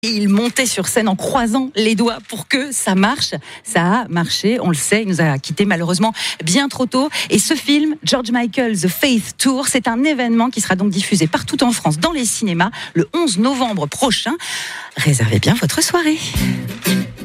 Et il montait sur scène en croisant les doigts pour que ça marche. Ça a marché, on le sait, il nous a quittés malheureusement bien trop tôt. Et ce film, George Michael, The Faith Tour, c'est un événement qui sera donc diffusé partout en France dans les cinémas le 11 novembre prochain. Réservez bien votre soirée.